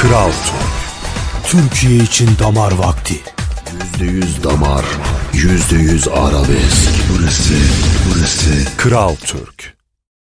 Kral Türk. Türkiye için damar vakti. %100 damar, %100 arabesk. Burası Kral Türk.